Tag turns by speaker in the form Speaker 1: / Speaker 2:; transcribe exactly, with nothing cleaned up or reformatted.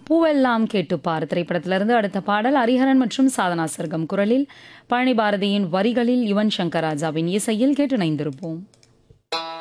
Speaker 1: பூவெல்லாம் கேட்டுப்பார் திரைப்படத்திலிருந்து அடுத்த பாடல் ஹரிஹரன் மற்றும் சாதனா சர்கம் குரலில் பழனி பாரதியின் வரிகளில் யுவன் சங்கர் ராஜாவின் இசையில் கேட்டு இணைந்திருப்போம்.